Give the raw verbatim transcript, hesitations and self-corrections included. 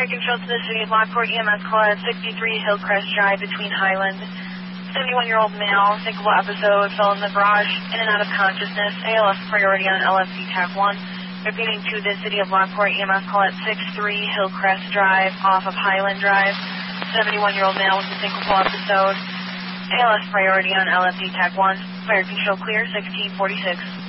Fire control to the city of Lockport, E M S call at sixty-three Hillcrest Drive between Highland. seventy-one-year-old male, thinkable episode, fell in the garage, in and out of consciousness, A L F priority on L F D TAC one. Repeating to the city of Lockport, E M S call at sixty-three Hillcrest Drive off of Highland Drive. seventy-one-year-old male with a thinkable episode, A L F priority on L F D TAC one. Fire control clear, sixteen forty-six.